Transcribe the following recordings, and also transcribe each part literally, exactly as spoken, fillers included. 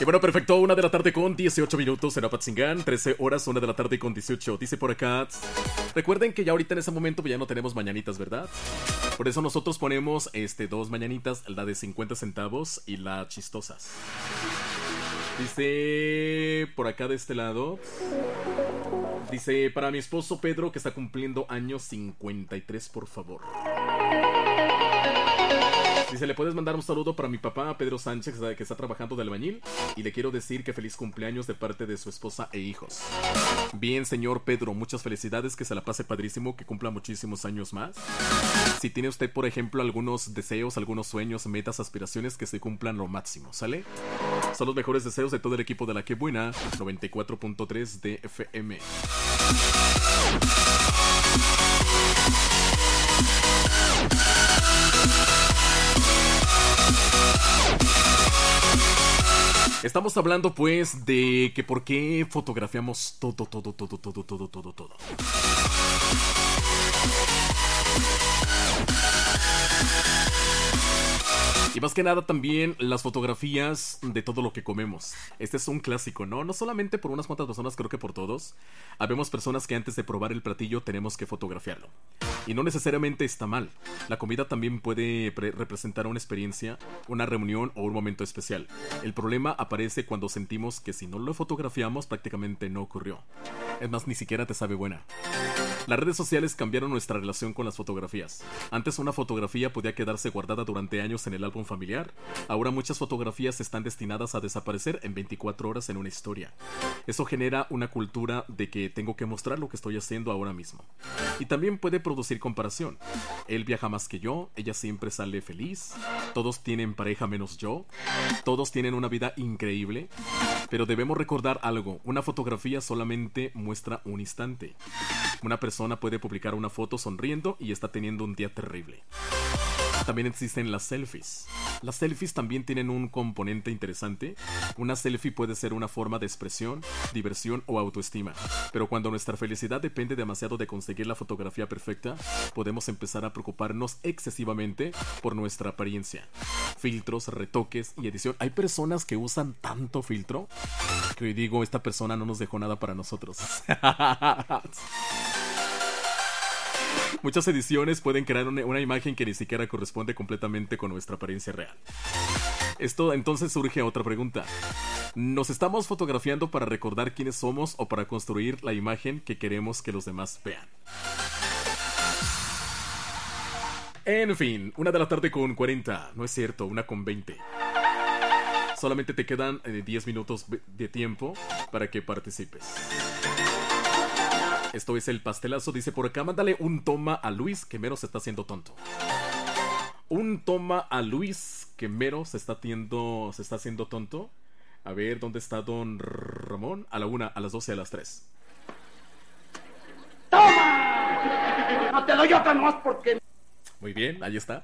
Y bueno, perfecto, una de la tarde con dieciocho minutos en Apatzingán, trece horas, una de la tarde con dieciocho. Dice por acá, recuerden que ya ahorita en ese momento ya no tenemos mañanitas, ¿verdad? Por eso nosotros ponemos este, dos mañanitas, la de cincuenta centavos y la chistosas. Dice por acá de este lado, dice, para mi esposo Pedro que está cumpliendo años cincuenta y tres, por favor. Dice, ¿le puedes mandar un saludo para mi papá, Pedro Sánchez, que está trabajando de albañil? Y le quiero decir que feliz cumpleaños de parte de su esposa e hijos. Bien, señor Pedro, muchas felicidades, que se la pase padrísimo, que cumpla muchísimos años más. Si tiene usted, por ejemplo, algunos deseos, algunos sueños, metas, aspiraciones, que se cumplan lo máximo, ¿sale? Son los mejores deseos de todo el equipo de La Que Buena, noventa y cuatro punto tres de F M. Estamos hablando pues de que por qué fotografiamos todo, todo, todo, todo, todo, todo, todo. Y más que nada también las fotografías de todo lo que comemos. Este es un clásico, ¿no? No solamente por unas cuantas personas, creo que por todos. Habemos personas que antes de probar el platillo tenemos que fotografiarlo. Y no necesariamente está mal. La comida también puede representar una experiencia, una reunión o un momento especial. El problema aparece cuando sentimos que si no lo fotografiamos prácticamente no ocurrió. Es más, ni siquiera te sabe buena. Las redes sociales cambiaron nuestra relación con las fotografías. Antes una fotografía podía quedarse guardada durante años en el álbum familiar. Ahora muchas fotografías están destinadas a desaparecer en veinticuatro horas en una historia. Eso genera una cultura de que tengo que mostrar lo que estoy haciendo ahora mismo. Y también puede producir comparación. Él viaja más que yo, ella siempre sale feliz, todos tienen pareja menos yo, todos tienen una vida increíble. Pero debemos recordar algo, una fotografía solamente muestra un instante. Una persona puede publicar una foto sonriendo y está teniendo un día terrible. También existen las selfies. Las selfies también tienen un componente interesante. Una selfie puede ser una forma de expresión, diversión o autoestima. Pero cuando nuestra felicidad depende demasiado de conseguir la fotografía perfecta, podemos empezar a preocuparnos excesivamente por nuestra apariencia. Filtros, retoques y edición. Hay personas que usan tanto filtro que hoy digo, esta persona no nos dejó nada para nosotros. Muchas ediciones pueden crear una, una imagen que ni siquiera corresponde completamente con nuestra apariencia real. Esto entonces surge otra pregunta. ¿Nos estamos fotografiando para recordar quiénes somos o para construir la imagen que queremos que los demás vean? En fin, una de la tarde con cuarenta. No es cierto, una con veinte. Solamente te quedan eh, diez minutos de tiempo para que participes. Esto es el pastelazo, dice por acá, mándale un toma a Luis, que mero se está haciendo tonto. Un toma a Luis, que mero se está, tiendo, se está haciendo tonto. A ver, ¿dónde está don Ramón? A la una, a las doce, a las tres. ¡Toma! No te doy otra más porque... Muy bien, ahí está.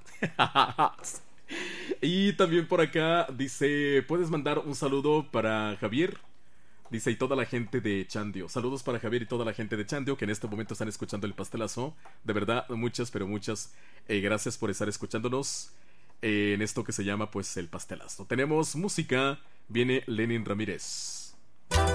Y también por acá dice, ¿puedes mandar un saludo para Javier? Dice, y toda la gente de Chandio. Saludos para Javier y toda la gente de Chandio que en este momento están escuchando el pastelazo. De verdad, muchas, pero muchas eh, gracias por estar escuchándonos eh, en esto que se llama, pues, el pastelazo. Tenemos música, viene Lenin Ramírez.